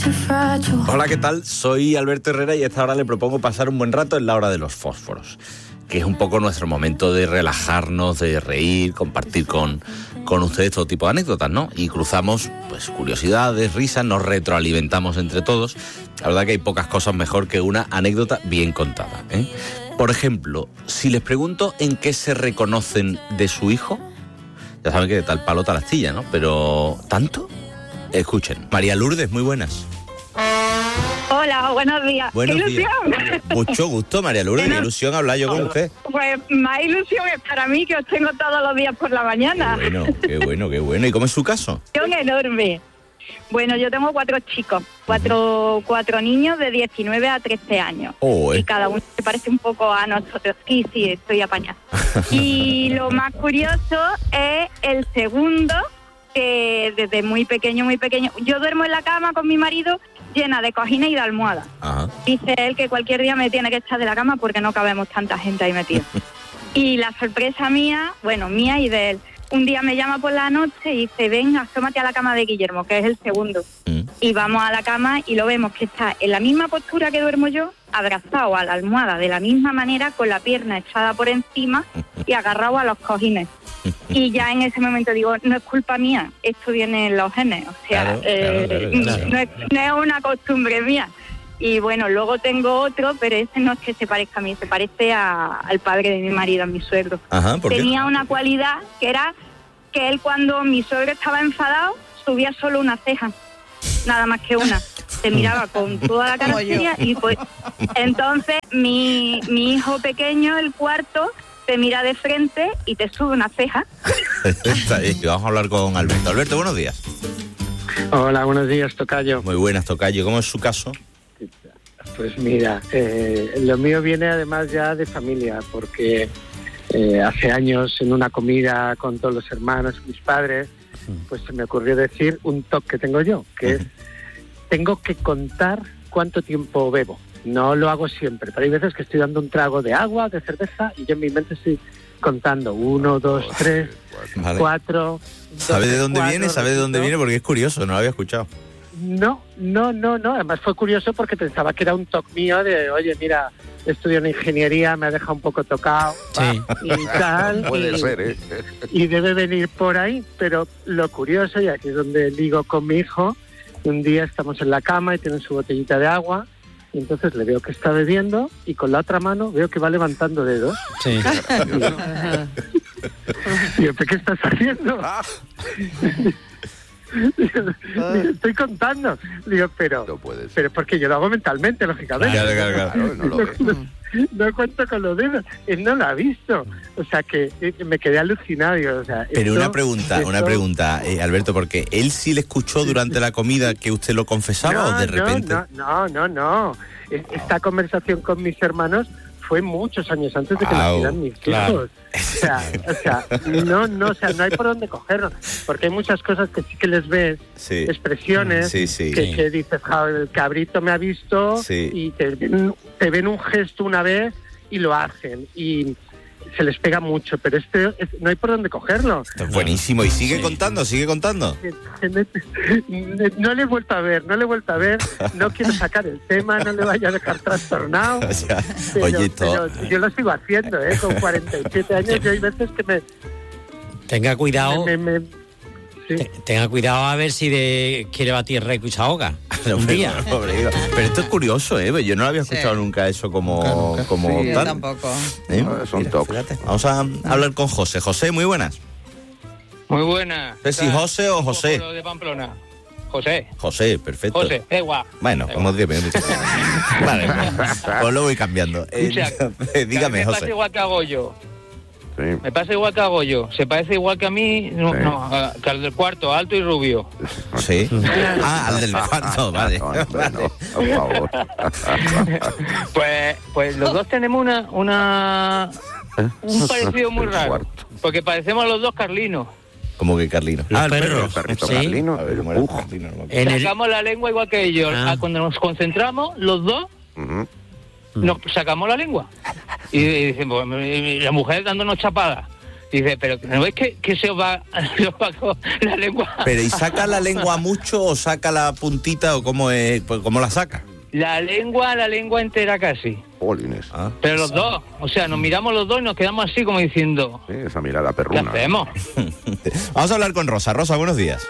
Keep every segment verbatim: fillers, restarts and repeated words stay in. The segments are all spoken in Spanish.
Hola, ¿qué tal? Soy Alberto Herrera y a esta hora le propongo pasar un buen rato en la hora de los fósforos, que es un poco nuestro momento de relajarnos, de reír, compartir con, con ustedes todo tipo de anécdotas, ¿no? Y cruzamos, pues, curiosidades, risas, nos retroalimentamos entre todos. La verdad que hay pocas cosas mejor que una anécdota bien contada, ¿eh? Por ejemplo, si les pregunto en qué se reconocen de su hijo, ya saben que de tal palo tal astilla, ¿no? Pero, ¿tanto? Escuchen. María Lourdes, muy buenas. Hola, buenos días. Buenos ¡Qué ilusión! días. Mucho gusto, María Lourdes. Qué ilusión hablar yo con usted. Pues más ilusión es para mí, que os tengo todos los días por la mañana. Qué bueno, qué bueno, qué bueno. ¿Y cómo es su caso? Ilusión enorme. Bueno, yo tengo cuatro chicos, cuatro, cuatro niños de diecinueve a trece años. Oh, eh. Y cada uno se parece un poco a nosotros. Sí, sí, estoy apañada. Y lo más curioso es el segundo, que desde muy pequeño, muy pequeño... Yo duermo en la cama con mi marido llena de cojines y de almohadas. Ajá. Dice él que cualquier día me tiene que echar de la cama porque no cabemos tanta gente ahí metida. Y la sorpresa mía, bueno, mía y de él, un día me llama por la noche y dice, venga, asómate a la cama de Guillermo, que es el segundo. Mm. Y vamos a la cama y lo vemos que está en la misma postura que duermo yo, abrazado a la almohada de la misma manera, con la pierna echada por encima y agarrado a los cojines. Y ya en ese momento digo, no es culpa mía, esto viene en los genes, o sea, claro, eh, claro, claro, claro. No, es, no es una costumbre mía. Y bueno, luego tengo otro, pero ese no es que se parezca a mí, se parece a, al padre de mi marido, a mi suegro. Ajá, ¿por qué? Tenía una cualidad que era que él, cuando mi suegro estaba enfadado, subía solo una ceja, nada más que una. Se miraba con toda la cara seria y pues entonces mi, mi hijo pequeño, el cuarto, te mira de frente y te sube una ceja. Está bien, vamos a hablar con Alberto. Alberto, buenos días. Hola, buenos días, tocayo. Muy buenas, tocayo. ¿Cómo es su caso? Pues mira, eh, lo mío viene además ya de familia, porque eh, hace años en una comida con todos los hermanos, mis padres, pues se me ocurrió decir un toque que tengo yo, que es, tengo que contar cuánto tiempo bebo. No lo hago siempre, pero hay veces que estoy dando un trago de agua, de cerveza, y yo en mi mente estoy contando uno, dos, tres, vale. cuatro... ¿Sabe de dónde cuatro, viene? ¿Sabe de dónde viene? Porque es curioso, no lo había escuchado. No, no, no, no. Además fue curioso porque pensaba que era un toque mío de, oye, mira, estudio en ingeniería, me ha dejado un poco tocado, sí. y tal. Puede y, ser, ¿eh? Y debe venir por ahí, pero lo curioso, y aquí es donde digo con mi hijo, un día estamos en la cama y tiene su botellita de agua, y entonces le veo que está bebiendo y con la otra mano veo que va levantando dedos. Sí. Y yo, ¿qué estás haciendo? Digo, digo, estoy contando. Digo, pero, no pero porque yo lo hago mentalmente, lógicamente. Claro, claro, claro. No, no, no, no cuento con los dedos. Él no lo ha visto. O sea, que eh, me quedé alucinado. Digo, o sea, pero esto, una pregunta, esto... una pregunta, eh, Alberto, porque él sí le escuchó durante la comida que usted lo confesaba, no, o de repente. No, no, no, no. Esta conversación con mis hermanos fue muchos años antes de que wow, nacieran mis claro. hijos. O sea, o sea, no, no, o sea, no hay por dónde cogerlo, porque hay muchas cosas que sí que les ves, sí. expresiones, sí, sí. Que, que dices, ja, el cabrito me ha visto, sí. y te ven, te ven un gesto una vez y lo hacen, y se les pega mucho, pero este es, no hay por dónde cogerlo. Esto es buenísimo, y sigue sí. contando, sigue contando. No le he vuelto a ver, no le he vuelto a ver, no quiero sacar el tema, no le vaya a dejar trastornado. O sea, pero, oye, pero yo lo sigo haciendo, ¿eh? Con cuarenta y siete años, y hay veces que me... Tenga cuidado. Me, me, me, sí. Tenga cuidado a ver si de, quiere batir récord y se ahoga. Un día. Pero esto es curioso, ¿eh? Yo no lo había escuchado sí. nunca eso como, nunca, nunca. como sí, tal. Yo tampoco. ¿Eh? No, son toques. Vamos a hablar con José. José, muy buenas. Muy buenas. ¿Es si José o José? De Pamplona. José. José, perfecto. José, igual. Bueno, como diez minutos. Vale, pues lo voy cambiando. Eh, eh, dígame, me José. pasa igual que hago yo. Sí. Me pasa igual que hago yo. Se parece igual que a mí, no, sí. no que al del cuarto, alto y rubio. Sí. Ah, al del cuarto, vale. No, no, vale. No, por favor. pues, pues los dos tenemos una, una ¿Eh? un parecido muy raro. Porque parecemos los dos carlinos. ¿Cómo que Carlino? Ah, el perro. El perrito ¿sí? Carlino. A ver, ¿cómo era el Carlino? No me acuerdo. Sacamos la lengua igual que ellos. Ah. Cuando nos concentramos, los dos, uh-huh. nos sacamos la lengua. Y, y, y la mujer dándonos chapadas. Dice, pero ¿no ves que, que se os va, se os va con la lengua? Pero ¿y saca la lengua mucho o saca la puntita o cómo, es, pues, cómo la saca? La lengua, la lengua entera casi. Polines. Ah. Pero los dos, o sea, nos miramos los dos y nos quedamos así como diciendo, Sí, esa mirada ¿qué perruna. hacemos? Vamos a hablar con Rosa. Rosa, buenos días.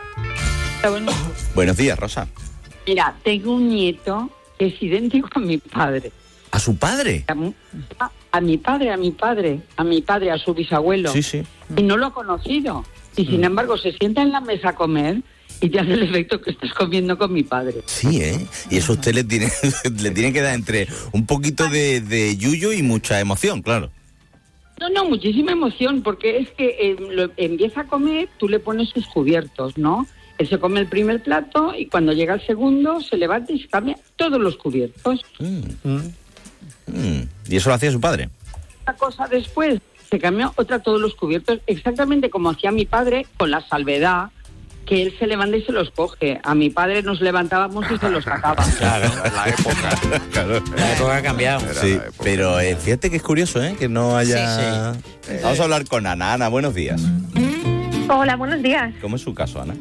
Buenos días, Rosa. Mira, tengo un nieto que es idéntico a mi padre. ¿A su padre? A, mu- a- a mi padre, a mi padre, a mi padre, a su bisabuelo. Sí, sí. Y no lo ha conocido. Y sin embargo se sienta en la mesa a comer y te hace el efecto que estás comiendo con mi padre. Sí, ¿eh? Y eso usted le tiene, le tiene que dar entre un poquito de, de yuyo y mucha emoción, claro. No, no, muchísima emoción, porque es que eh, lo, empieza a comer, tú le pones sus cubiertos, ¿no? Él se come el primer plato y cuando llega el segundo se levanta y se cambia todos los cubiertos. Mm. Mm. ¿Y eso lo hacía su padre? Otra cosa después, se cambió otra todos los cubiertos, exactamente como hacía mi padre, con la salvedad que él se levanta y se los coge. A mi padre nos levantábamos y se los sacaba. Claro, La época. Claro. la época ha cambiado. Era Sí, la época. pero eh, fíjate que es curioso, ¿eh? Que no haya... Sí, Vamos a hablar con Ana. Ana, buenos días. Hola, buenos días. ¿Cómo es su caso, Ana?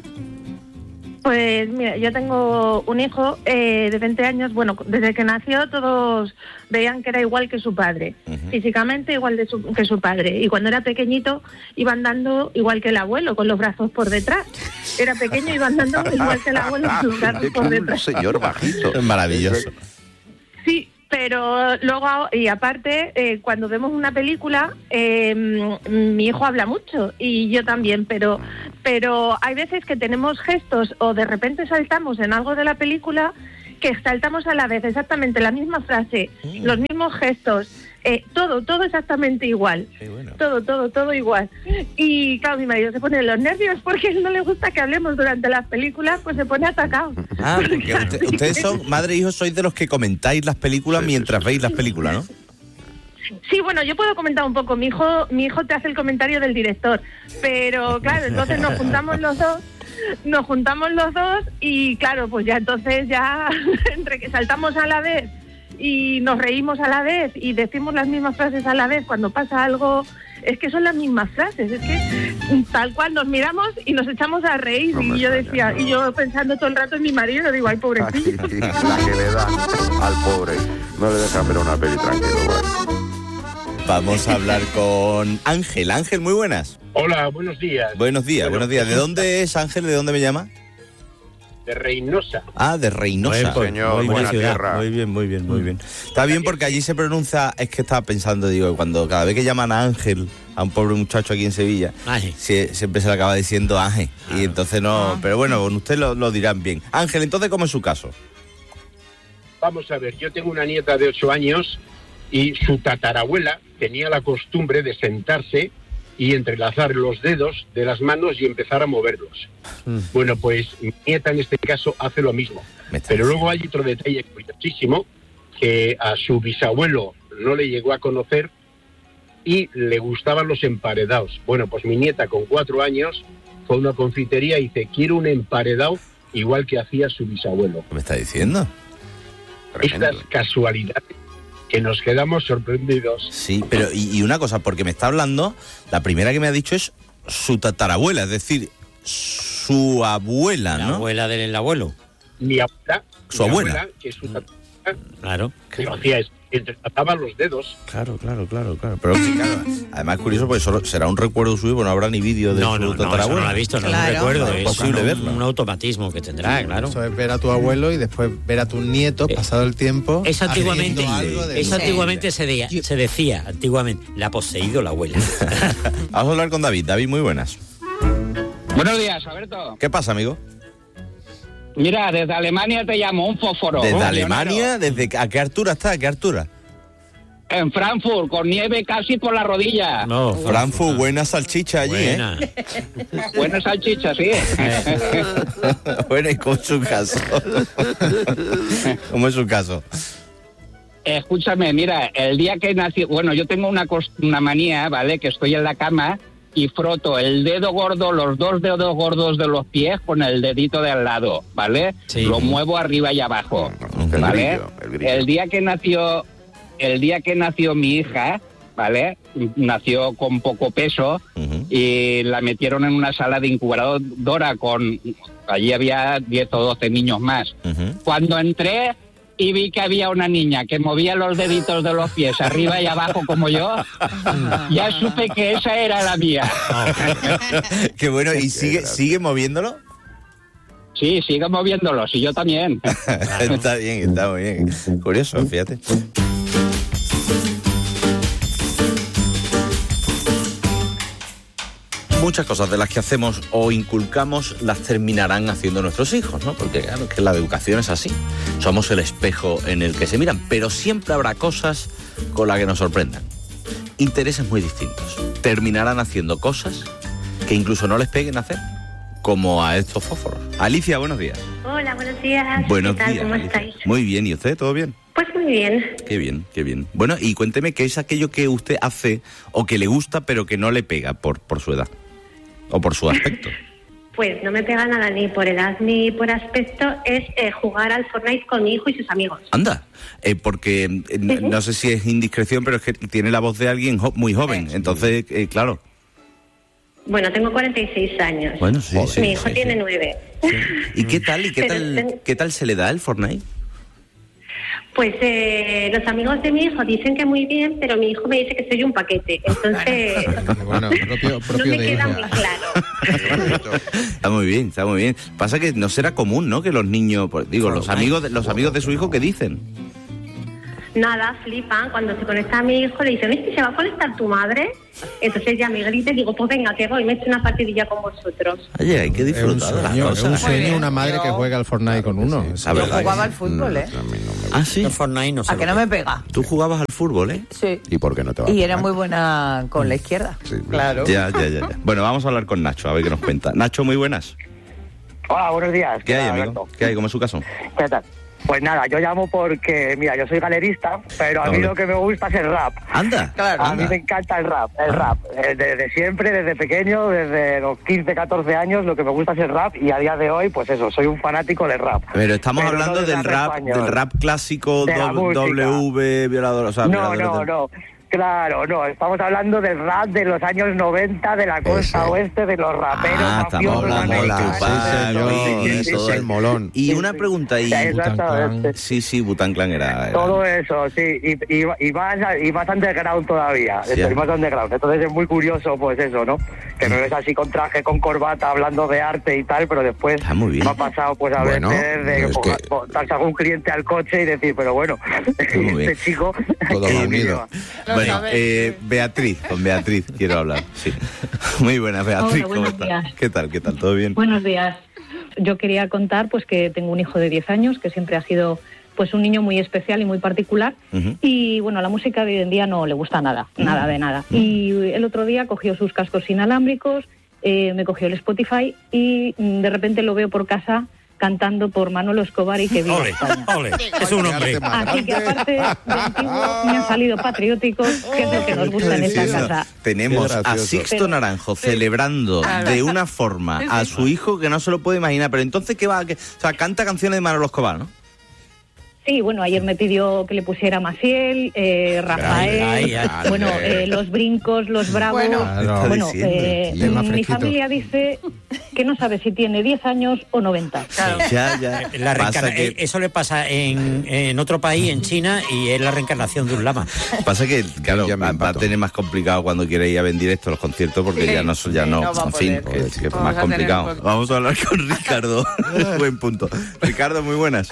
Pues mira, yo tengo un hijo eh, de veinte años. Bueno, desde que nació todos veían que era igual que su padre, Ujú. físicamente igual de su- que su padre. Y cuando era pequeñito iba andando igual que el abuelo, con los brazos por detrás. Era pequeño y iba andando igual que el abuelo, con los brazos por Un detrás. señor bajito. Es maravilloso. Sí, pero luego, y aparte, eh, cuando vemos una película, eh, mi hijo habla mucho y yo también, pero, pero hay veces que tenemos gestos o de repente saltamos en algo de la película que saltamos a la vez exactamente la misma frase, Mm. los mismos gestos, eh, todo, todo exactamente igual. Qué bueno. Todo, todo, todo igual. Y claro, mi marido se pone los nervios porque a él no le gusta que hablemos durante las películas, pues se pone atacado. Ah, porque usted- ustedes son, madre e hijo, sois de los que comentáis las películas Sí, mientras sí, sí, veis las sí. películas, ¿no? Sí, bueno, yo puedo comentar un poco. Mi hijo, mi hijo te hace el comentario del director, pero claro, entonces nos juntamos los dos, nos juntamos los dos y claro, pues ya entonces ya entre que saltamos a la vez y nos reímos a la vez y decimos las mismas frases a la vez cuando pasa algo, es que son las mismas frases, es que tal cual nos miramos y nos echamos a reír. No me Y yo extraña, decía, no. y yo pensando todo el rato en mi marido, digo, ay, Ay, pobrecillo. la que le dan al pobre. No le dejan ver una peli tranquilo. Bueno. Vamos a hablar con Ángel. Ángel, muy buenas. Hola, buenos días. Buenos días, Bueno, buenos días. ¿De dónde es Ángel? ¿De dónde me llama? De Reynosa. Ah, de Reynosa. Buen pueblo, Señor, muy buena bien, tierra. Muy bien, muy bien, muy bien. Está bien porque allí se pronuncia, es que estaba pensando, digo, cuando cada vez que llaman a Ángel, a un pobre muchacho aquí en Sevilla, Ángel. sie- siempre se le acaba diciendo Ángel. Y entonces no, pero bueno, con usted lo, lo dirán bien. Ángel, entonces, ¿cómo es su caso? Vamos a ver, yo tengo una nieta de ocho años y su tatarabuela tenía la costumbre de sentarse y entrelazar los dedos de las manos y empezar a moverlos. Mm. Bueno, pues mi nieta en este caso hace lo mismo. Me está Pero luego diciendo. hay otro detalle curiosísimo que a su bisabuelo no le llegó a conocer y le gustaban los emparedados. Bueno, pues mi nieta con cuatro años fue a una confitería y dice, quiero un emparedado igual que hacía su bisabuelo. ¿Qué me está diciendo? Tremendo. Estas casualidades que nos quedamos sorprendidos. Sí, pero y, y una cosa, porque me está hablando, la primera que me ha dicho es su tatarabuela, es decir, su abuela, La ¿no? abuela del abuelo. Mi abuela, Su mi abuela. que es su tatarabuela, Claro. que lo hacía es entretrataba los dedos. Claro, claro, claro, claro. Pero es que, claro, además es curioso porque solo será un recuerdo suyo, porque no habrá ni vídeo de No, su no, no, eso tatarabuela. no lo he visto, no Claro. lo recuerdo. Es Es posible un, verlo. un automatismo que tendrá, claro. Eso es ver a tu abuelo y después ver a tus nietos, Eh, pasado el tiempo. Eso antiguamente, haciendo algo de eso lo- antiguamente se, de- se decía, antiguamente, la ha poseído la abuela. Vamos a hablar con David. David, muy buenas. Buenos días, Alberto. ¿Qué pasa, amigo? Mira, desde Alemania te llamo, un fósforo. ¿Desde un Alemania? avionero. ¿Desde a qué altura está? ¿A qué altura? En Frankfurt, con nieve casi por la rodilla. No, Frankfurt, buena salchicha allí, buena. ¿eh? Buena salchicha, sí. ¿eh? Bueno, ¿y cómo es su caso? ¿Cómo es su caso? Escúchame, mira, el día que nací, bueno, yo tengo una, cos- una manía, ¿vale? Que estoy en la cama y froto el dedo gordo, los dos dedos gordos de los pies con el dedito de al lado, ¿vale? Sí. Lo muevo arriba y abajo, El ¿vale? grillo, el grillo. El día que nació, el día que nació mi hija, ¿vale? Nació con poco peso uh-huh. y la metieron en una sala de incubadora con... Allí había diez o doce niños más. Uh-huh. Cuando entré y vi que había una niña que movía los deditos de los pies arriba y abajo como yo, ya supe que esa era la mía. Qué bueno, ¿y sigue, sigue moviéndolo? Sí, sigue moviéndolo, y yo también. Está bien, está muy bien. Curioso, fíjate. Muchas cosas de las que hacemos o inculcamos las terminarán haciendo nuestros hijos, ¿no? Porque claro, que la educación es así. Somos el espejo en el que se miran, pero siempre habrá cosas con las que nos sorprendan. Intereses muy distintos. Terminarán haciendo cosas que incluso no les peguen hacer, como a estos fósforos. Alicia, buenos días. Hola, buenos días. Buenos ¿Qué tal? días, ¿Cómo Alicia. estáis? Muy bien, ¿y usted? ¿Todo bien? Pues muy bien. Qué bien, qué bien. Bueno, y cuénteme qué es aquello que usted hace o que le gusta pero que no le pega por, por su edad o por su aspecto. Pues no me pega nada ni por edad ni por aspecto, es eh, jugar al Fortnite con mi hijo y sus amigos. Anda, eh, porque eh, uh-huh. no sé si es indiscreción, pero es que tiene la voz de alguien jo- muy joven, entonces, eh, claro. Bueno, tengo cuarenta y seis años. Bueno, sí, sí. Mi hijo sí, tiene sí. nueve. Sí. ¿Y qué tal, y qué Pero tal, ten... qué tal se le da el Fortnite? Pues eh, los amigos de mi hijo dicen que muy bien, pero mi hijo me dice que soy un paquete. Entonces, bueno, propio, propio no me de queda ella. muy claro. Está muy bien, está muy bien. Pasa que no será común, ¿no? Que los niños, pues, digo, los amigos, de, los amigos de su hijo, ¿qué dicen? Nada, flipan. Cuando se conecta a mi hijo le dicen, ¿es que se va a conectar tu madre? Entonces ya me grita y digo, pues venga, que voy, me echo una partidilla con vosotros. Oye, hay que disfrutar de las Es cosas. un sueño, bien, una madre yo- que juega al Fortnite con uno. Sí, Yo verdad jugaba que al sí. fútbol, ¿eh? Ah, sí. El Fortnite no sé A que lo no me pega. Tú jugabas al fútbol, ¿eh? Sí. ¿Y por qué no te va a Y era pegar? muy buena con la izquierda. Sí, Claro. Ya, ya, ya, ya. Bueno, vamos a hablar con Nacho, a ver qué nos cuenta. Nacho, muy buenas. Hola, buenos días. ¿Qué hay, tal, amigo? Alberto? ¿Qué hay? ¿Cómo es su caso? ¿Qué tal? Pues nada, yo llamo porque, mira, yo soy galerista, pero a mí Hombre. lo que me gusta es el rap. Anda. Claro. A anda. mí me encanta el rap, el rap. Eh, Desde siempre, desde pequeño, desde los quince, catorce años, lo que me gusta es el rap y a día de hoy, pues eso, soy un fanático del rap. Pero estamos Pero no hablando del del rap rap, español. del rap clásico, De la doble- música. W, violador, o sea, No, violadores no, del- no. Claro, no, estamos hablando del rap de los años noventa, de la costa Ese. oeste, de los raperos Ah, estamos mafiosos. hablando de americanos. Tupac, señor, Biggie, ese todo es el eso. molón. Y Sí, una sí. pregunta, y... Sí, exactamente. Sí, sí, Wu-Tang Clan era... era- Todo eso, sí, y, y, y, más, y más underground todavía, Sí. estoy más underground. Entonces es muy curioso, pues eso, ¿no? Que no es así con traje, con corbata, hablando de arte y tal, pero después Está muy bien. me ha pasado, pues a Bueno, veces, de es montar que- montarse algún cliente al coche y decir, pero bueno, muy bien. este chico... Todo ¿qué va unido. lleva? Bueno, eh, Beatriz, con Beatriz quiero hablar, sí. Muy buenas, Beatriz, Hola, ¿cómo buenos estás? días. ¿Qué tal, qué tal? ¿Todo bien? Buenos días. Yo quería contar pues que tengo un hijo de diez años que siempre ha sido pues un niño muy especial y muy particular. Ujú. Y bueno, la música de hoy en día no le gusta nada, nada de nada. Y el otro día cogió sus cascos inalámbricos, eh, me cogió el Spotify y mm, de repente lo veo por casa cantando por Manolo Escobar y que viva Ole, España. ole, es un hombre. Así que aparte de antiguos me han salido patrióticos, que es lo que nos gusta en esta Diciendo, casa. tenemos Qué a gracioso. Sixto Pero- Naranjo celebrando de una forma a su hijo que no se lo puede imaginar. Pero entonces, ¿qué va? ¿Qué? O sea, canta canciones de Manolo Escobar, ¿no? Sí, bueno, ayer me pidió que le pusiera Maciel, eh, Rafael, Ay, ay, ay. bueno, eh, los brincos, los bravos. Bueno. Claro. Bueno, Está diciendo. eh, Y el más mi fresquito. familia dice que no sabe si tiene diez años o noventa. Ya, ya. La Pasa reencarna- que, eh, Eso le pasa en, en otro país, en China, y es la reencarnación de un lama. pasa que claro, Ya me va, va a empato. tener más complicado cuando quiere ir a vender esto los conciertos porque Sí, ya no, ya sí, no, no va a en fin, poder. que, que es Vamos más a tener complicado. un poco- Vamos a hablar con Ricardo. Buen punto. Ricardo, muy buenas.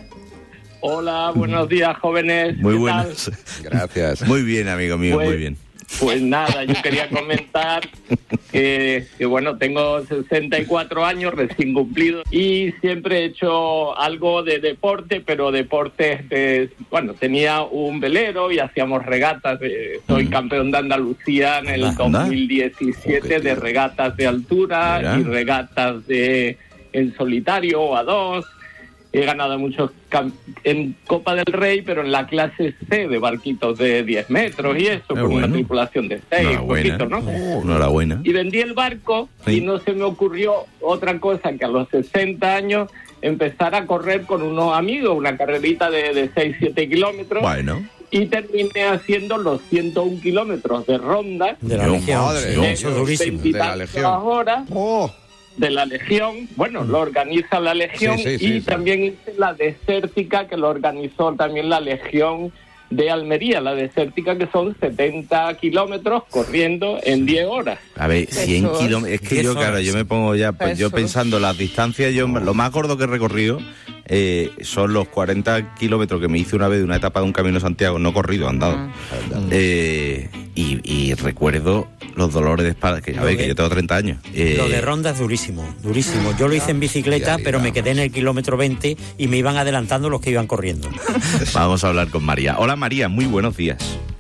Hola, buenos días, jóvenes. Muy ¿Qué buenas. Gracias. Muy bien, amigo mío, Pues- muy bien. tal? Pues nada, yo quería comentar que, que, bueno, tengo sesenta y cuatro años recién cumplidos y siempre he hecho algo de deporte, pero deportes de... Bueno, tenía un velero y hacíamos regatas. De, soy Mm. campeón de Andalucía en el Anda, anda. dos mil diecisiete Oh, qué de tío. regatas de altura Mira. y regatas de en solitario o a dos. He ganado muchos cam- en Copa del Rey, pero en la clase C de barquitos de diez metros y eso, Qué con bueno. una tripulación de seis, Enhorabuena. poquito, ¿no? Enhorabuena. Y vendí el barco Sí. y no se me ocurrió otra cosa que a los sesenta años empezar a correr con unos amigos, una carrerita de, de seis, siete kilómetros. Bueno. y terminé haciendo los ciento un kilómetros de ronda. De la Legión, madre, de eso es durísimo. De la Legión. Horas, oh. de la Legión, bueno, lo organiza la Legión, Sí, sí, sí, y sí. también hice la desértica, que lo organizó también la Legión de Almería, la desértica, que son setenta kilómetros corriendo en diez horas. A ver, cien Jesús. kilómetros. Es que yo, Jesús. claro, yo me pongo ya, pues yo Jesús. pensando las distancias, yo lo más gordo que he recorrido eh, son los cuarenta kilómetros que me hice una vez de una etapa de un Camino de Santiago, no corrido, andado. Eh, y, y recuerdo los dolores de espalda, que ya Lo ves de- que yo tengo treinta años. Eh, Lo de ronda es durísimo, durísimo. Yo lo hice en bicicleta, pero me quedé en el kilómetro veinte y me iban adelantando los que iban corriendo. Vamos a hablar con María. Hola María, muy buenos días.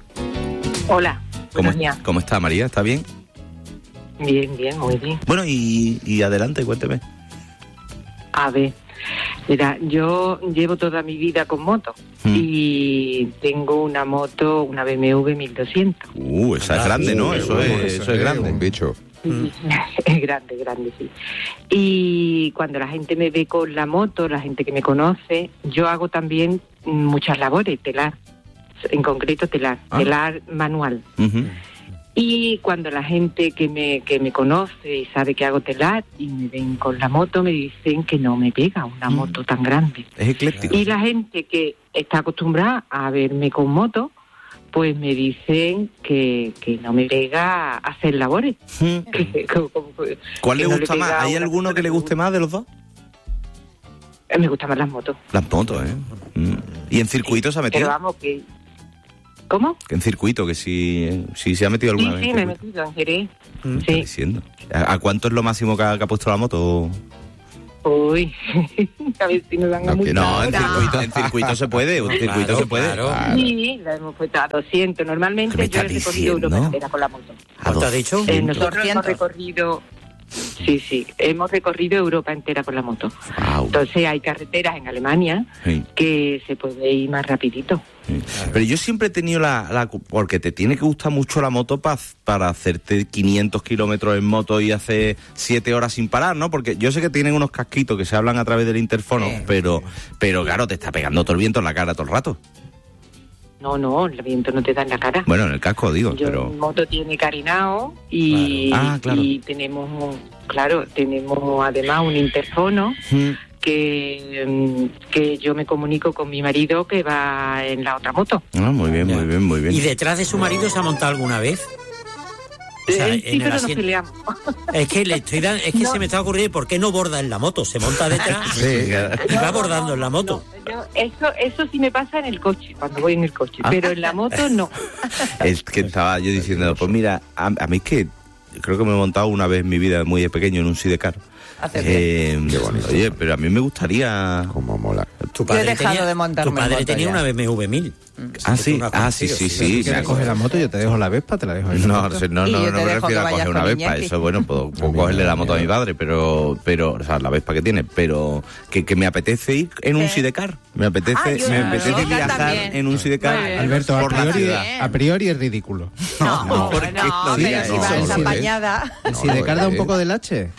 Hola, ¿Cómo, buenos días. ¿Cómo está María? ¿Está bien? Bien, bien, muy bien. Bueno, y, y adelante, cuénteme. A ver, mira, yo llevo toda mi vida con moto y tengo una moto, una B M W mil doscientos. Uh, esa es grande, ¿no? Eso es, eso es grande. Un bicho. Es grande, grande, sí. Y cuando la gente me ve con la moto, la gente que me conoce, yo hago también muchas labores, telar, en concreto telar, Ah. telar manual. Y cuando la gente que me que me conoce y sabe que hago telar y me ven con la moto, me dicen que no me pega una moto tan grande. Es ecléctico. Y la gente que está acostumbrada a verme con moto, pues me dicen que, que no me pega hacer labores. Que- como- como- ¿Cuál que le no gusta más? pega ¿Hay una alguno que le guste más de los dos? Eh, Me gustan más las motos. Las motos, ¿eh? Mm. ¿Y en circuito se ha metido? Pero vamos, que... ¿Cómo? En circuito, que si, si se ha metido Sí, alguna vez. sí, en me he circuito. metido en Jerez. ¿Qué está diciendo? ¿A, a cuánto es lo máximo que ha, que ha puesto la moto? Uy, a ver si nos dan a No, multar no, en ahora. circuito, en circuito se puede, en circuito Claro, se puede. claro. Sí, la hemos puesto a doscientos. Normalmente ¿Qué me yo he estás recorrido diciendo? Europa entera con la moto. ¿Cuánto has dicho? Eh, nosotros hemos recorrido... Sí, sí, hemos recorrido Europa entera con la moto. Entonces hay carreteras en Alemania Sí. que se puede ir más rapidito. Pero yo siempre he tenido la, la... Porque te tiene que gustar mucho la moto pa- para hacerte quinientos kilómetros en moto y hacer siete horas sin parar, ¿no? Porque yo sé que tienen unos casquitos que se hablan a través del interfono, pero, pero claro, te está pegando todo el viento en la cara todo el rato. No, no, el viento no te da en la cara. Bueno, en el casco digo, Yo, pero... Mi moto tiene carenado y, Claro. Ah, claro. y tenemos, claro, tenemos además un interfono Mm. que, mm, que yo me comunico con mi marido que va en la otra moto. Ah, muy bien, muy bien, muy bien. ¿Y detrás de su marido se ha montado alguna vez? O sea, Eh, en sí, el pero nos asiento. peleamos. Es que le estoy dando, es que No. se me está ocurriendo por qué no borda en la moto, se monta detrás Sí, y va bordando en la moto. Yo- eso, eso sí me pasa en el coche, cuando voy en el coche, Ah. pero en la moto no. Es que estaba yo diciendo, pues mira, a, a mí es que creo que me he montado una vez en mi vida muy de pequeño en un sidecar. Eh, oye, pero a mí me gustaría... Como mola. Tu Yo he padre dejado tenía, de montarme tu padre en moto tenía ya. una B M W mil. Ah, sí, Una ah, sí, contigo, sí, sí, sí. Si me quieres coger la moto, yo te dejo la Vespa, te la dejo ahí. No, no, no, Y no, yo no te me dejo que refiero a vayas coger una con Vespa, Iñaki. eso bueno, puedo, puedo cogerle la moto a mi padre, pero, pero, o sea, la Vespa que tiene, pero que, que me apetece ir en un sidecar, me apetece, Ah, yo me en un apetece sidecar viajar también. en un sidecar Muy bien. Alberto, a por la priori, ciudad. a priori es ridículo. No, no, ¿por qué no, no pero digas si eso? vas Sí, sí. apañada. ¿El sidecar da un poco del H?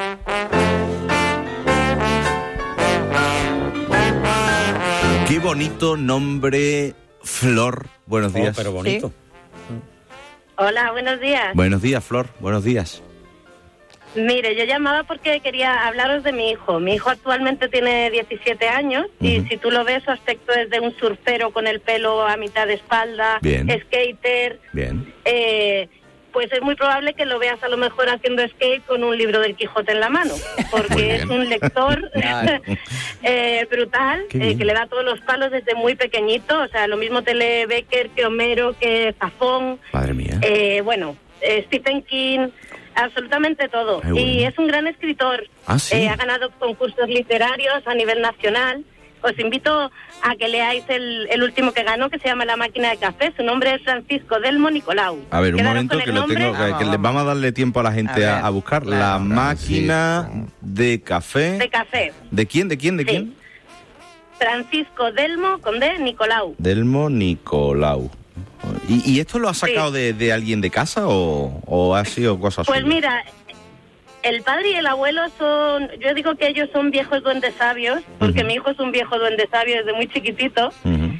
Qué bonito nombre, Flor. Buenos Oh, días. pero bonito. Hola, buenos días. Buenos días, Flor. Buenos días. Mire, yo llamaba porque quería hablaros de mi hijo. Mi hijo actualmente tiene diecisiete años y Ujú. si tú lo ves, su aspecto es de un surfero con el pelo a mitad de espalda, Bien. skater. Bien. Eh, pues es muy probable que lo veas a lo mejor haciendo skate con un libro del Quijote en la mano, Muy porque bien. es un lector eh, brutal, Qué eh, bien. que le da todos los palos desde muy pequeñito. O sea, lo mismo te lee Becker que Homero, que Zafón. Madre mía. Eh, bueno, eh, Stephen King, absolutamente todo. Ay, bueno. Y es un gran escritor. Ah, ¿sí? Eh, ha ganado concursos literarios a nivel nacional. Os invito a que leáis el, el último que ganó, que se llama La máquina de café. Su nombre es Francisco Delmo Nicolau. A ver, un Quedaros momento con el que lo nombre. tengo, que, que le vamos a darle tiempo a la gente a, ver, a buscar. La máquina de café. De café. ¿De quién? ¿De quién? ¿De Sí. quién? Francisco Delmo con D, Nicolau. Delmo Nicolau. ¿Y, y esto lo ha sacado de, de alguien de casa o, o ha sido cosa Pues suya? mira, el padre y el abuelo son, yo digo que ellos son viejos duendes sabios, porque Ujú. mi hijo es un viejo duende sabio desde muy chiquitito. Ujú.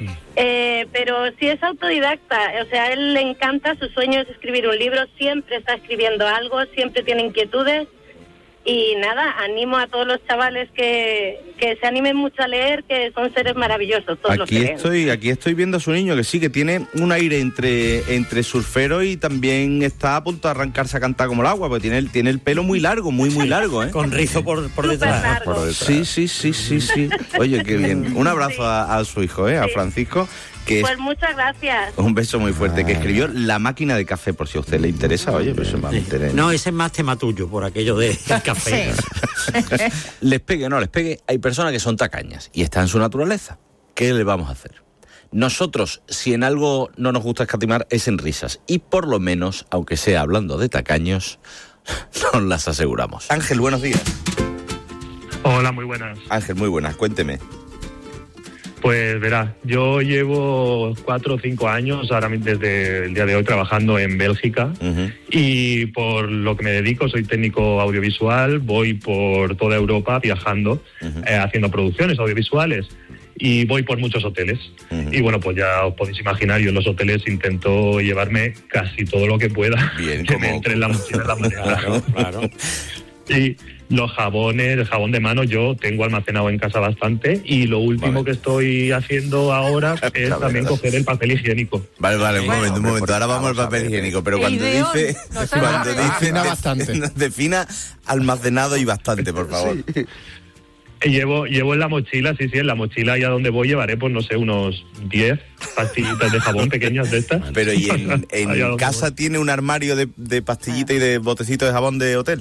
Eh, pero sí es autodidacta, o sea, a él le encanta, su sueño es escribir un libro, siempre está escribiendo algo, siempre tiene inquietudes. Y nada, animo a todos los chavales que, que se animen mucho a leer, que son seres maravillosos todos los que Aquí leen. estoy, aquí estoy viendo a su niño, que sí, que tiene un aire entre, entre surfero y también está a punto de arrancarse a cantar como el agua, porque tiene el, tiene el pelo muy largo, muy, muy largo, ¿eh? Con rizo por, por detrás. Por detrás. Sí, sí, sí, sí, sí. Oye, qué bien. Un abrazo a, a su hijo, ¿eh? A Francisco. Que Pues es muchas gracias. un beso muy fuerte, que escribió La máquina de café, por si a usted le interesa. Oye, pues eso me interesa. No, ese es más tema tuyo, por aquello de- del café. Les pegue o no les pegue, hay personas que son tacañas y está en su naturaleza. ¿Qué le vamos a hacer? Nosotros, si en algo no nos gusta escatimar, es en risas. Y por lo menos, aunque sea hablando de tacaños, nos las aseguramos. Ángel, buenos días. Hola, muy buenas. Ángel, muy buenas. Cuénteme. Pues verás, yo llevo cuatro o cinco años ahora mi- desde el día de hoy trabajando en Bélgica y por lo que me dedico soy técnico audiovisual, voy por toda Europa viajando, eh, haciendo producciones audiovisuales y voy por muchos hoteles. Y bueno, pues ya os podéis imaginar, yo en los hoteles intento llevarme casi todo lo que pueda que me entre en la mochila en la maleta. Claro, claro. Y los jabones, el jabón de mano yo tengo almacenado en casa bastante y lo último que estoy haciendo ahora es La también verdad. coger el papel higiénico. Vale, vale, un momento, un momento. Ahora vamos al papel higiénico, pero cuando Ideón. dice... No Cuando sabe. dice... Defina de- bastante. Defina almacenado y bastante, por favor. Y Llevo, llevo en la mochila, sí, sí, en la mochila y a donde voy llevaré, pues no sé, unos diez pastillitas de jabón pequeñas de estas. Pero ¿y en, en Ahí a donde casa tiene un armario de, de pastillita y de botecito de jabón de hotel?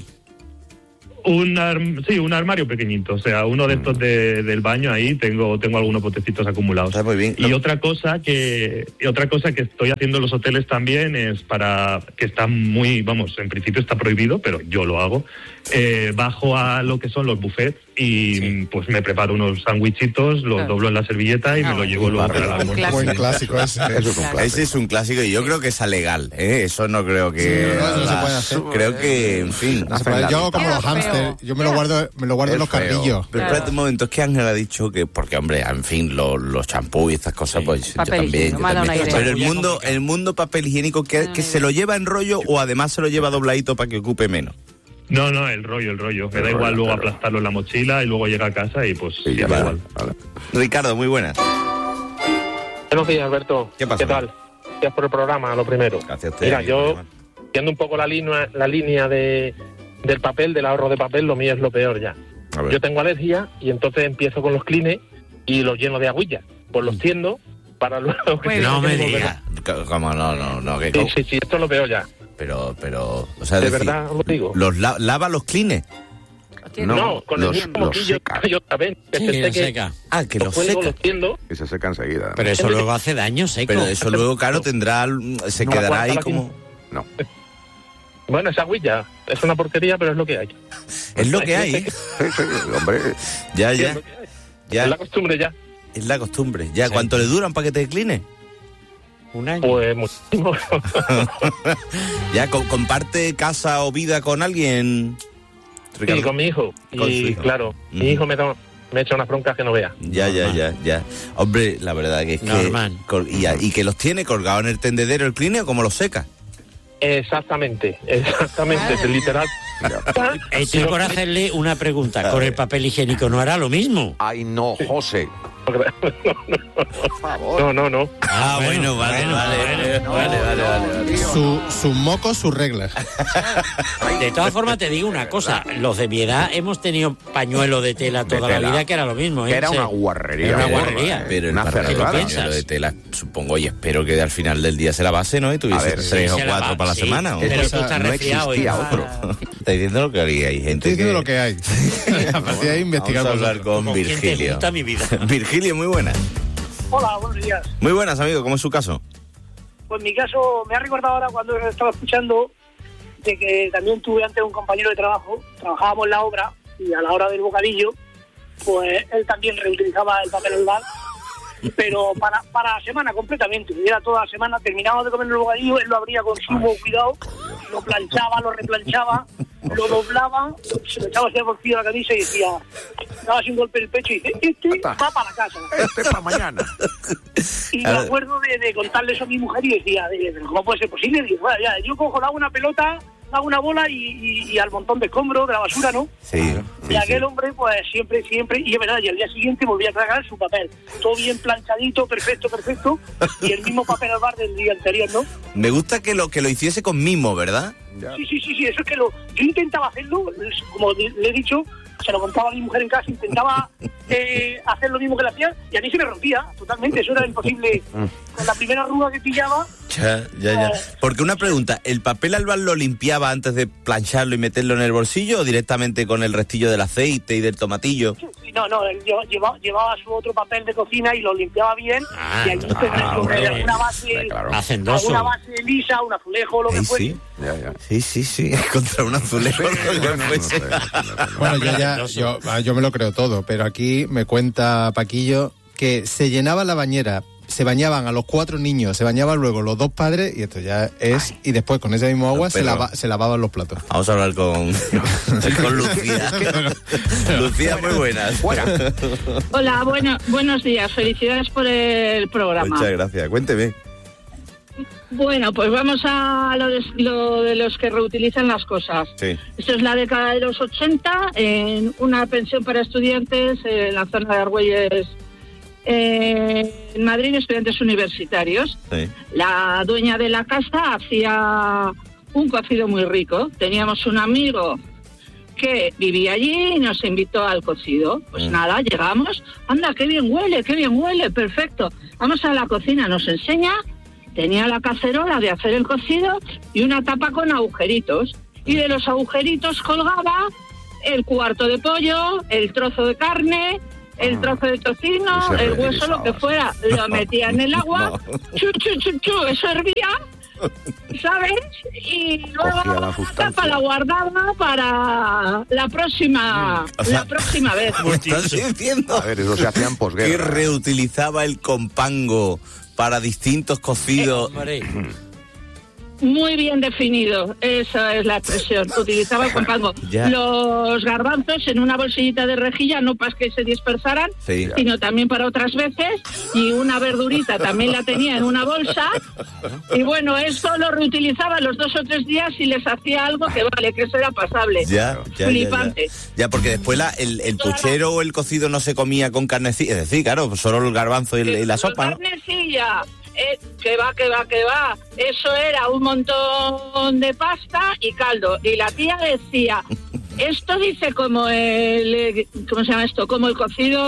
Un arm- sí, un armario pequeñito, o sea, uno de estos de- del baño ahí tengo tengo algunos potecitos acumulados. Muy bien. Y otra cosa que y otra cosa que estoy haciendo en los hoteles también es para que está muy, vamos, en principio está prohibido, pero yo lo hago. Eh, bajo a lo que son los buffets y pues me preparo unos sándwichitos, los Claro. doblo en la servilleta y me lo llevo luego para el almuerzo. Buen clásico ese. Eso es un clásico. Ese es un clásico y yo creo que es legal, ¿eh? Eso no creo que... Sí, no, eso no se puede hacer. Creo que, en fin... No se puede. Yo hago como los hámster, yo me lo guardo, me lo guardo en los carrillos. Pero espérate un momento, es que Ángel ha dicho que, porque hombre, en fin, lo- los champús y estas cosas, pues Papel yo también. higiénico, yo me ha dado también. una idea. Pero el mundo, el mundo papel higiénico, que, que se lo lleva en rollo o además se lo lleva dobladito para que ocupe menos. No, no, el rollo, el rollo. Me da rollo, igual luego claro. aplastarlo en la mochila y luego llega a casa y pues sí, da vale, igual. Ricardo, muy buenas. Buenos días, Alberto. ¿Qué pasa? tal? Gracias por el programa, lo primero. Gracias a usted. Mira, yo, siguiendo un poco la línea, la línea de, del papel, del ahorro de papel, lo mío es lo peor ya. A ver. Yo tengo alergia y entonces empiezo con los clines y los lleno de agüilla. Pues los tiendo para luego... que No tenga me que volver digas. a- ¿Cómo no, no, no? Que, Sí, sí, sí, esto es lo peor ya. Pero, pero, o sea, De decir, verdad os lo digo. ¿los la- lava los clines? No, con el mismo moquillo yo también. Que Sí, pensé lo que seca. Ah, que los los cuelgo, seca. los tiendo. Y se seca enseguida. Pero eso luego hace daño seco. Pero eso luego, claro, tendrá... Se No, quedará aguanta ahí la como... No. Bueno, esa agüilla es una porquería, pero es lo que hay. Es lo que hay. Hombre. Ya, Sí, ya. es lo que hay. ya. Es la costumbre ya. Es la costumbre. Ya, ¿cuánto le dura un paquete de clines? Un año. Pues muchísimo. Ya, co- ¿comparte casa o vida con alguien? Sí, con mi hijo. Con su Y hijo. claro, mi hijo me, da- me echa unas broncas que no vea. Ya, ya, ya, ya. Hombre, la verdad que es que... Normal. col- y, a- y que los tiene colgados en el tendedero el cline o como los seca. Exactamente, exactamente, es literal. Estoy por hacerle una pregunta. ¿Con el papel higiénico no hará lo mismo? Ay, no, José. No, no, no. Ah, bueno, vale, vale, vale, vale, vale, vale. Su, sus mocos, sus reglas. De todas formas, te digo una cosa. Los de mi edad hemos tenido pañuelo de tela toda la tela. vida, que era lo mismo. ¿eh? Que era Sí. una guarrería. Era una Pero- guarrería. Pero el Una papel cerrada. pañuelo de tela, supongo, y espero que al final del día se la base, ¿no? Y tuviese A ver, tres sí, o se la cuatro va- para la sí, semana. ¿o? pero tú estás no resfriado. existía y- otro. Está diciendo lo que había. Hay gente Estoy diciendo que... lo que hay. A partir de ahí investigar. Vamos a hablar vosotros. con ¿Con quién te Virgilio. gusta mi vida? Virgilio, muy buenas. Hola, buenos días. Muy buenas, amigo. ¿Cómo es su caso? Pues mi caso me ha recordado ahora cuando estaba escuchando de que también tuve antes un compañero de trabajo, trabajábamos en la obra y a la hora del bocadillo, pues él también reutilizaba el papel albal pero para, para la semana completamente, era toda la semana, terminaba de comer el bocadillo, él lo abría con sumo cuidado, lo planchaba, lo replanchaba, lo doblaba, se lo echaba así por de la camisa y decía, daba así un golpe en el pecho y dice, este va para la casa. Este para mañana. Y me acuerdo de, de contarle eso a mi mujer y decía, ¿cómo puede ser posible? Digo, bueno, ya, yo cojo, le hago una pelota, hago una bola y, y, y al montón de escombros, de la basura, ¿no? Sí. Y sí, aquel sí. hombre, pues siempre, siempre, y es verdad, y al día siguiente volvía a tragar su papel. Todo bien planchadito, perfecto, perfecto, y el mismo papel al bar del día anterior, ¿no? Me gusta que lo que lo hiciese con mimo, ¿verdad? Sí, sí, sí, sí, eso es que lo, yo intentaba hacerlo, como le he dicho, se lo contaba a mi mujer en casa, intentaba eh, hacer lo mismo que le hacía y a mí se me rompía totalmente, eso era imposible. Con la primera arruga que pillaba... Ya, ya, ya. Porque una pregunta, ¿el papel albal lo limpiaba antes de plancharlo y meterlo en el bolsillo o directamente con el restillo del aceite y del tomatillo? Sí, sí, no, no, él llevaba, llevaba su otro papel de cocina y lo limpiaba bien ah, y allí sobre, ah, sobre hombre. una base, Claro. Hacendoso. alguna base lisa, un azulejo, lo que Ay, fuese. sí. Ya, ya. Sí, sí, sí, contra un azulejo. lo que fuese. Bueno, ya, ya, yo, yo me lo creo todo, pero aquí me cuenta Paquillo que se llenaba la bañera, se bañaban a los cuatro niños, se bañaban luego los dos padres y esto ya es, Ay. y después con ese mismo agua no, se, lava, se lavaban los platos. Vamos a hablar con, con Lucía. Lucía, muy buenas. Hola, bueno, buenos días, felicidades por el programa. Muchas gracias, cuénteme. Bueno, pues vamos a lo de, lo de los que reutilizan las cosas. Sí. Esto es la década de los ochenta, en una pensión para estudiantes en la zona de Argüelles, eh, en Madrid, estudiantes universitarios. Sí. La dueña de la casa hacía un cocido muy rico. Teníamos un amigo que vivía allí y nos invitó al cocido. Pues mm. nada, llegamos, anda, qué bien huele, qué bien huele, perfecto. Vamos a la cocina, nos enseña... Tenía la cacerola de hacer el cocido y una tapa con agujeritos. Y de los agujeritos colgaba el cuarto de pollo, el trozo de carne, el trozo de tocino, el hueso, lo que fuera. Lo metía en el agua, no. chu, chu, chu, chu, eso hervía, ¿sabes? Y luego la, la tapa la guardaba para la próxima, o sea, la próxima vez. ¿Me estás diciendo? A ver, eso se hacía en posguerra. Que reutilizaba el compango para distintos cocidos. Eh, Muy bien definido, esa es la expresión. Utilizaba el compango. Ya. Los garbanzos en una bolsillita de rejilla, no para que se dispersaran, sí. sino también para otras veces. Y una verdurita también la tenía en una bolsa. Y bueno, eso lo reutilizaba los dos o tres días y les hacía algo que vale, que eso era pasable. Ya, ya, flipante. Ya, ya. ya, porque después la, el, el puchero o el cocido no se comía con carnecilla. Es decir, claro, solo el garbanzo y, el, y la sopa, ¿no? Carnecilla. Eh, que va, que va, que va. Eso era un montón de pasta y caldo. Y la tía decía, esto dice como el, ¿cómo se llama esto? Como el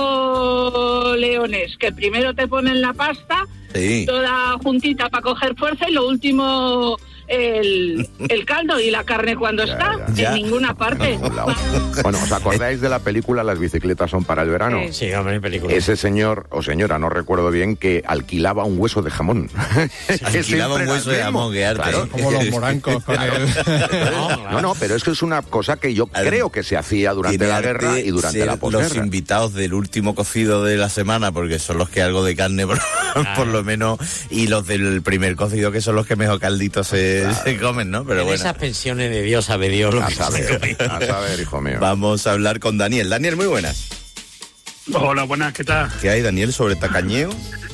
cocido leonés, que primero te ponen la pasta, sí. toda juntita para coger fuerza y lo último... El, el caldo y la carne cuando ya, está ya, ya. en ninguna parte. Bueno, ¿os acordáis de la película Las bicicletas son para el verano? Sí, hombre, película. Ese señor o señora, no recuerdo bien, que alquilaba un hueso de jamón. Sí, alquilaba un hueso de jamón, que arte. Claro, como los morancos con claro. el... No, no, no, pero es que es una cosa que yo creo que se hacía durante la guerra y durante la posguerra. Los invitados del último cocido de la semana, porque son los que algo de carne por, ah. por lo menos, y los del primer cocido, que son los que mejor calditos se... Claro. se comen, ¿no? Pero en bueno. esas pensiones de Dios sabe Dios lo a que saber, se a saber, hijo mío. Vamos a hablar con Daniel. Daniel, muy buenas. Hola, buenas, ¿qué tal? ¿Qué hay, Daniel, sobre tacañeo?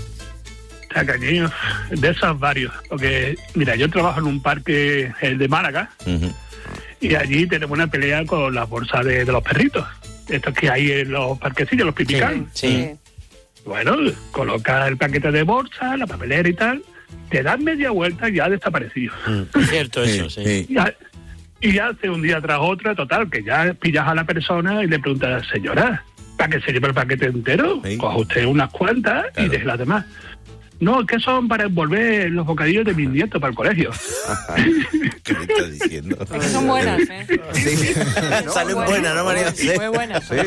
Tacañeo, de esos varios. Porque, mira, yo trabajo en un parque, el de Málaga, uh-huh. y allí tenemos una pelea con las bolsas de, de los perritos. Estos que hay en los parquecillos, los pipicán. Sí, sí. Bueno, coloca el paquete de bolsa, la papelera y tal, te dan media vuelta y ya ha desaparecido. Mm, es cierto eso, sí. sí. Y, ha, y hace un día tras otro, total, que ya pillas a la persona y le preguntas, señora, ¿para qué se lleva el paquete entero? Sí. Coja usted unas cuantas claro. y deje las demás. No, que son para envolver los bocadillos de mis nietos para el colegio. ¿Qué me estás diciendo? Es que son buenas, ¿eh? Sí. No, salen buenas, buenas, ¿no, María? Sí. Muy buenas. Sí.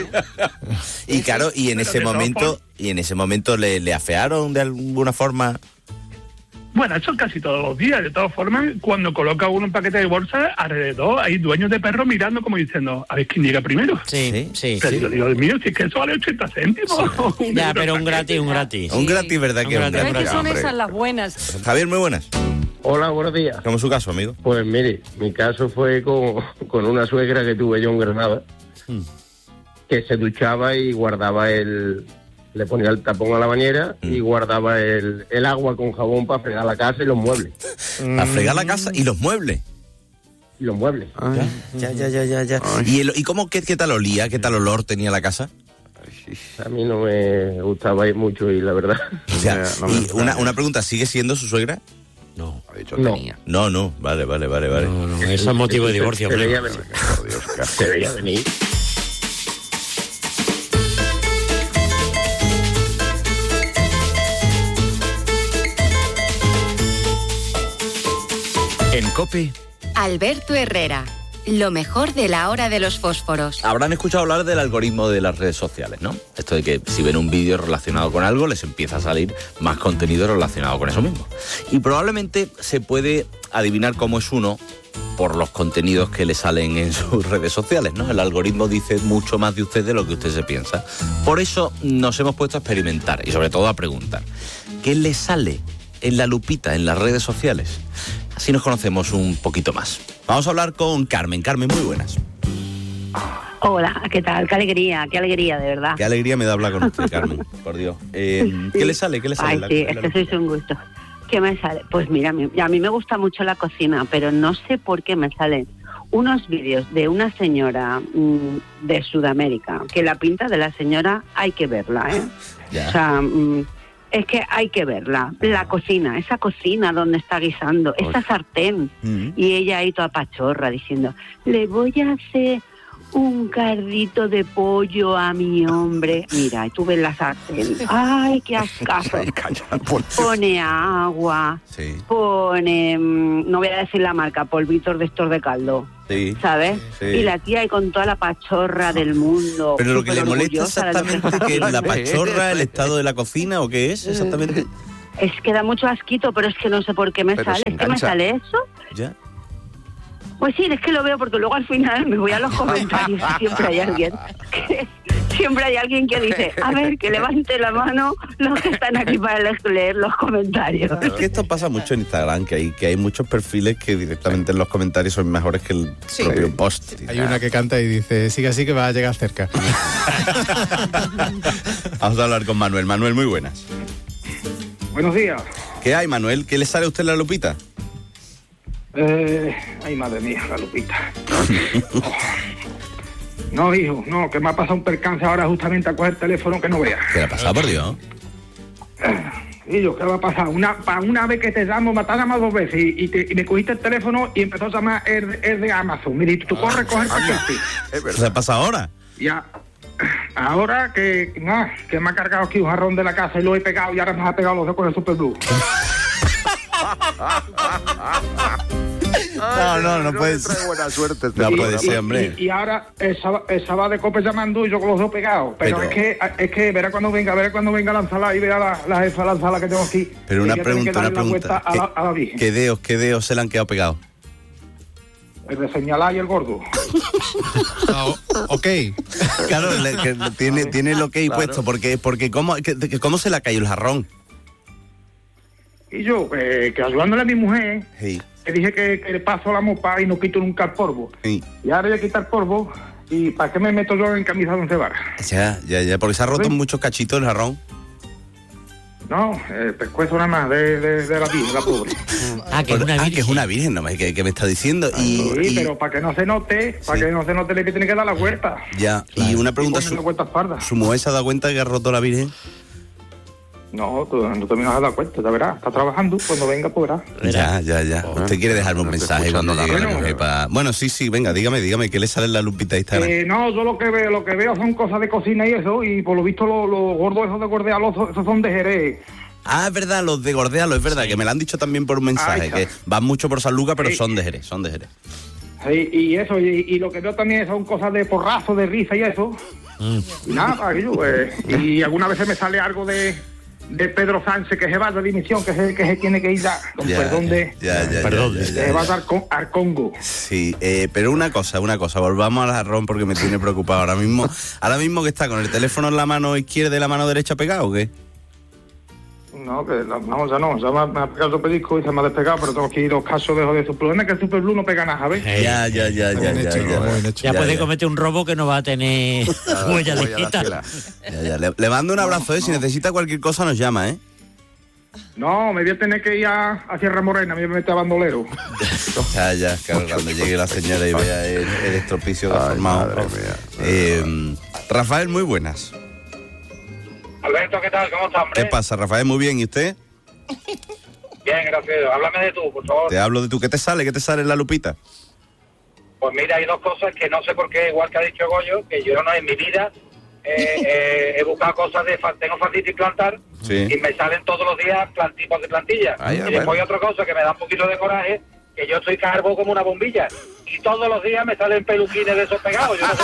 Y claro, y en ese momento, y en ese momento le, le afearon de alguna forma. Bueno, eso casi todos los días. De todas formas, cuando coloca uno un paquete de bolsa, alrededor hay dueños de perros mirando como diciendo, a ver quién llega primero. Sí, sí, Pero sí. yo digo, Dios mío, si es que eso vale ochenta céntimos. Un Ya, euro pero un paquete. gratis, un gratis. Un gratis, ¿verdad? Un que un gratis, gratis. Pero es que son Hombre. esas las buenas. Javier, muy buenas. Hola, buenos días. ¿Cómo es su caso, amigo? Pues mire, mi caso fue con, con una suegra que tuve yo en Granada, Hmm. que se duchaba y guardaba el... Le ponía el tapón a la bañera y guardaba el, el agua con jabón para fregar la casa y los muebles. A fregar la casa y los muebles. Y los muebles. Ya, ya, ya, ya, ya. ¿Y, el, ¿Y cómo, qué, qué tal olía? ¿Qué tal olor tenía la casa? A mí no me gustaba ir mucho y la verdad. O sea, y una, una pregunta, ¿sigue siendo su suegra? No. No. No, no, vale, vale, vale, vale. No, no, eso es motivo de divorcio. Se claro. veía venir. Se veía venir. En COPE Alberto Herrera, lo mejor de la hora de los fósforos. habrán escuchado hablar del algoritmo de las redes sociales, ¿no? Esto de que si ven un vídeo relacionado con algo, les empieza a salir más contenido relacionado con eso mismo. Y probablemente se puede adivinar cómo es uno por los contenidos que le salen en sus redes sociales, ¿no? El algoritmo dice mucho más de usted de lo que usted se piensa. Por eso nos hemos puesto a experimentar y sobre todo a preguntar, ¿qué le sale en la lupita, en las redes sociales? Así nos conocemos un poquito más. Vamos a hablar con Carmen. Carmen, muy buenas. Hola, ¿qué tal? Qué alegría, qué alegría, de verdad. Qué alegría me da hablar con usted, Carmen, por Dios. Eh, ¿Qué le sale? ¿Qué le sale? Ay, en la- sí, en es la que lupita? sois un gusto. ¿Qué me sale? Pues mira, a mí, a mí me gusta mucho la cocina, pero no sé por qué me salen unos vídeos de una señora mmm, de Sudamérica, que la pinta de la señora hay que verla, ¿eh? Ya. O sea, mmm, es que hay que verla. La cocina, esa cocina donde está guisando, esa sartén. Mm. Y ella ahí toda pachorra diciendo, le voy a hacer un cardito de pollo a mi hombre. Mira, y tú ves la sartén. Ay, qué ascazo. Pone agua, Sí, pone, mm, no voy a decir la marca, polvitos de estos de caldo, sí. ¿sabes? Sí. Y la tía ahí con toda la pachorra del mundo. Pero lo que le súper molesta orgullosa de lo que exactamente está que la haciendo. pachorra, el estado de la cocina o qué es exactamente. Es que da mucho asquito, pero es que no sé por qué me Pero sale. se Es que me engancha. sale eso. Ya. Pues sí, es que lo veo porque luego al final me voy a los comentarios y siempre hay alguien que, siempre hay alguien que dice, a ver, que levante la mano los que están aquí para le- leer los comentarios. Es que esto pasa mucho en Instagram, que hay, que hay muchos perfiles que directamente en los comentarios son mejores que el propio post. Hay una que canta y dice, sigue así que va a llegar cerca. Vamos a hablar con Manuel. Manuel, muy buenas. Buenos días. ¿Qué hay, Manuel? ¿Qué le sale a usted en la lupita? Eh, ay, madre mía, la Lupita. No, hijo, no, que me ha pasado un percance ahora justamente a coger el teléfono que no veas. ¿Qué le ha pasado, por Dios? Y yo, ¿qué va a pasar? Una, para una vez que te llamo, me has llamado dos veces y, y, te- y me cogiste el teléfono y empezó a llamar el, el de Amazon. Mira, y tú corres, coges el paquete. ¿Qué ha pasado ahora? Ya. Ahora que, nada, que me ha cargado aquí un jarrón de la casa y lo he pegado y ahora me ha pegado los dos con el Super Blue. No, no, no puede ser. buena suerte. No puede Y- ser, y- hombre. Y, y ahora el sábado, el sábado de Cope llamando y yo con los dos pegados. Pero, Pero- es que es que verá cuando venga, verá cuando venga la ensalada y verá la, la jefa de la ensalada que tengo aquí. Pero Y una voy a tener que pregunta, una darle la pregunta. vuelta a la, a la ¿Qué, Virgen. qué dedos, qué dedos se le han quedado pegados? El de señalar y el gordo. Ok. Claro, le- que tiene, tiene el ok Claro. puesto, porque, porque ¿cómo, que- que- ¿cómo se le ha caído el jarrón? Y yo, eh, que ayudándole a mi mujer, Sí, le dije que, que le paso la mopa y no quito nunca el polvo. sí. Y ahora voy a quitar polvo. ¿Y para qué me meto yo en camisa de once varas? Ya, ya, ya, porque se ha roto ¿Sí? muchos cachitos el jarrón. No, el pescuezo nada más de, de, de la virgen, la pobre. Ah, que es una Ah, que es una virgen, no me que, que me está diciendo. Y, Sí, y- pero para que no se note, para que no se note, le tiene que dar la vuelta. ya, y una pregunta, ponerle su, vuelta a espalda. ¿su mujer se ha dado cuenta que ha roto la virgen? No, tú no te me vas a dar cuenta, ya verás. Está trabajando, cuando venga podrá. Ya, ya, ya. Usted quiere dejarme un mensaje cuando llegue la radio. mujer para... Bueno, sí, sí, venga, dígame, dígame, ¿qué le sale en la lupita de Instagram? Eh, no, yo lo que veo, lo que veo son cosas de cocina y eso, y por lo visto los, los gordos esos de gordealos, esos son de Jerez. Ah, es verdad, los de Gordealo, es verdad, que me lo han dicho también por un mensaje, Ay, que van mucho por San Lucas, pero Sí. son de Jerez, son de Jerez. Sí, y eso, y, y lo que veo también son cosas de porrazo, de risa y eso. Mm. Y nada, aquello, pues, y algunas veces me sale algo de, de Pedro Sánchez, que se va a la dimisión, que se, que se tiene que ir a, con Ya, perdón de... Ya, ya, perdón, ya, ya, que ya, se va a ya. dar con, al Congo. Sí, eh, pero una cosa, una cosa, volvamos al jarrón porque me tiene preocupado ahora mismo. Ahora mismo que está con el teléfono en la mano izquierda y la mano derecha pegado, ¿o qué? No, que la, vamos, ya no, ya me, ha- me ha pegado el pellizco y se me ha despegado, pero tengo que ir los casos de joder. Su problema es que el Super Blue no pega nada, ¿sabes? Ya, ya, ya, ya, ya, ya. Ya puede cometer un robo que no va a tener huella digital. Ya, ya. Le, le mando un abrazo, ¿eh? Si necesita cualquier cosa nos llama, ¿eh? No, me voy a tener que ir a, a Sierra Morena, me voy a meter a bandolero. Ya, ya, claro, cuando llegue la señora y vea el, el estropicio deformado. Eh, Rafael, muy buenas. Alberto, ¿qué tal? ¿Cómo estás, hombre? ¿Qué pasa, Rafael? Muy bien, ¿y usted? Bien, gracias. Háblame de tú, por favor. Te hablo de tú. ¿Qué te sale? ¿Qué te sale en la lupita? Pues mira, hay dos cosas que no sé por qué, igual que ha dicho Goyo, que yo no en mi vida eh, eh, he buscado cosas de... fa- Tengo fascitis plantar Sí. y me salen todos los días plan- tipos de plantillas. Ay, y ah, después bueno. hay otra cosa que me da un poquito de coraje, que yo estoy carbo como una bombilla. Y todos los días me salen peluquines de esos pegados. Yo no sé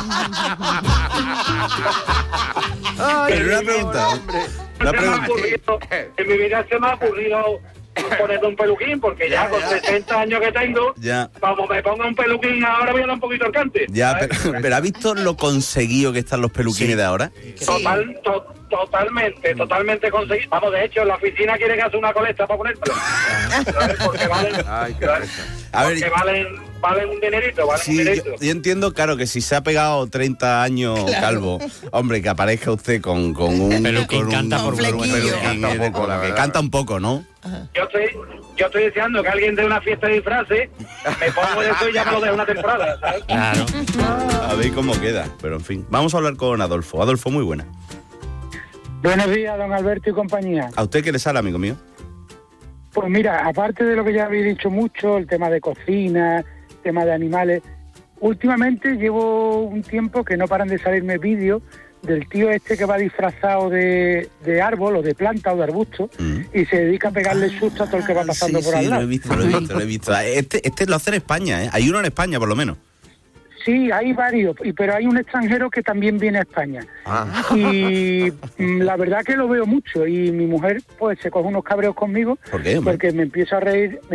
por qué. Pero una pregunta. Una Se me ha pregunta. ocurrido- en mi vida se me ha ocurrido ponerme un peluquín, porque ya, con sesenta años que tengo, Ya. como me ponga un peluquín ahora voy a dar un poquito el cante. Ya, ¿sabes? pero, pero ¿ha visto lo conseguido que están los peluquines de ahora? Total, to- totalmente, totalmente conseguido. Vamos, de hecho, en la oficina quieren que haga una colecta para ponérmelo. ¿Sabes? Porque valen, ¿sabes? A ver, Porque valen, valen un dinerito, valen Sí, un yo, dinerito. yo entiendo, claro, que si se ha pegado treinta años Claro. calvo, hombre, que aparezca usted con, con un Peluquín, con un- canta por con un flequillo. peluquín, Canta un eh, poco, con- la que verdad. canta un poco, ¿no? Yo estoy, yo estoy deseando que alguien dé una fiesta de disfraces, me pongo de eso y ya me lo dejo una temporada, ¿sabes? Claro. A ver cómo queda, pero en fin. Vamos a hablar con Adolfo. Adolfo, muy buena. Buenos días, don Alberto y compañía. ¿A usted qué le sale, amigo mío? Pues mira, aparte de lo que ya habéis dicho mucho, el tema de cocina, el tema de animales, últimamente llevo un tiempo que no paran de salirme vídeos del tío este que va disfrazado de, de árbol o de planta o de arbusto y se dedica a pegarle susto a todo el que va pasando Sí, por sí, al lo lado. he visto, lo he visto, lo he visto. Este, este lo hace en España, ¿eh? Hay uno en España, por lo menos. Sí, hay varios, y- pero hay un extranjero que también viene a España. Y mm, la verdad que lo veo mucho y mi mujer pues se coge unos cabreos conmigo ¿Por qué, hombre? porque me empiezo a reír,